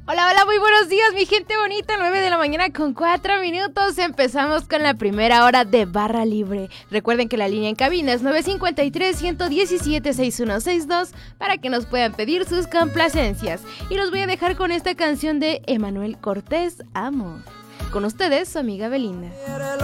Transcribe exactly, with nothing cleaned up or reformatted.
Hola, hola, muy buenos días, mi gente bonita. nueve de la mañana con cuatro minutos. Empezamos con la primera hora de Barra Libre. Recuerden que la línea en cabina es nueve cinco tres, uno uno siete, seis uno seis dos para que nos puedan pedir sus complacencias. Y los voy a dejar con esta canción de Emanuel Cortés, Amor. Con ustedes, su amiga Belinda.